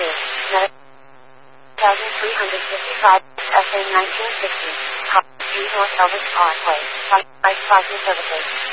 1355, SA 1960, Street North Elvis Parkway, Price Parking Services.